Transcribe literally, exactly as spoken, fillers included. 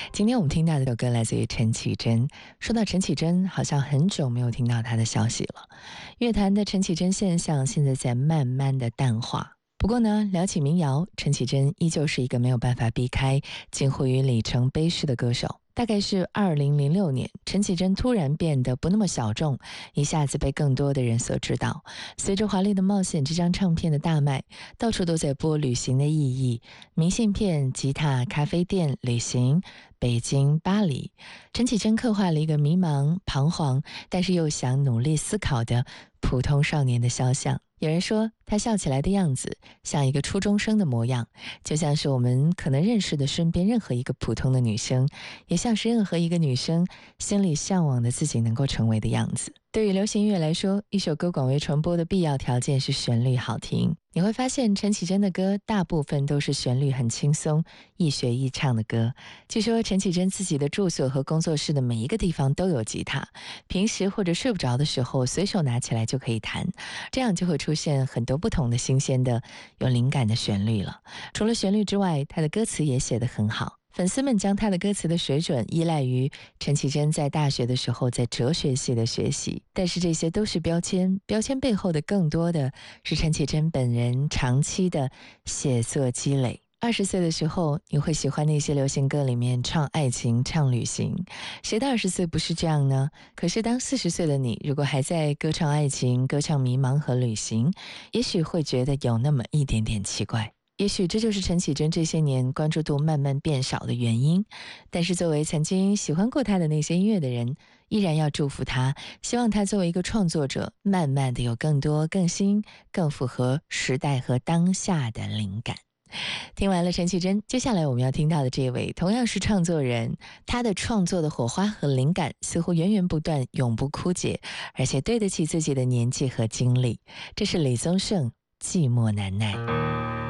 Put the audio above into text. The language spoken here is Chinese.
今天我们听到的这首歌来自于陈绮贞。说到陈绮贞，好像很久没有听到她的消息了。乐坛的陈绮贞现象现在在慢慢的淡化。不过呢，聊起民谣，陈绮贞依旧是一个没有办法避开近乎于里程碑式的歌手。大概是二零零六年，陈绮贞突然变得不那么小众，一下子被更多的人所知道。随着《华丽的冒险》这张唱片的大卖，到处都在播旅行的意义，明信片、吉他、咖啡店、旅行、北京、巴黎。陈绮贞刻画了一个迷茫、彷徨，但是又想努力思考的普通少年的肖像。有人说他笑起来的样子像一个初中生的模样，就像是我们可能认识的身边任何一个普通的女生，也像是任何一个女生心里向往的自己能够成为的样子。对于流行音乐来说，一首歌广为传播的必要条件是旋律好听。你会发现陈绮贞的歌大部分都是旋律很轻松、易学易唱的歌。据说陈绮贞自己的住所和工作室的每一个地方都有吉他，平时或者睡不着的时候随手拿起来就可以弹，这样就会出现很多不同的新鲜的有灵感的旋律了。除了旋律之外，她的歌词也写得很好。粉丝们将她的歌词的水准依赖于陈绮贞在大学的时候在哲学系的学习，但是这些都是标签，标签背后的更多的是陈绮贞本人长期的写作积累。二十岁的时候，你会喜欢那些流行歌里面唱爱情、唱旅行，谁的二十岁不是这样呢？可是当四十岁的你，如果还在歌唱爱情、歌唱迷茫和旅行，也许会觉得有那么一点点奇怪。也许这就是陈绮贞这些年关注度慢慢变少的原因，但是作为曾经喜欢过她的那些音乐的人，依然要祝福她，希望她作为一个创作者，慢慢的有更多、更新、更符合时代和当下的灵感。听完了陈绮贞，接下来我们要听到的这位同样是创作人，他的创作的火花和灵感似乎源源不断，永不枯竭，而且对得起自己的年纪和经历。这是李宗盛，寂寞难耐。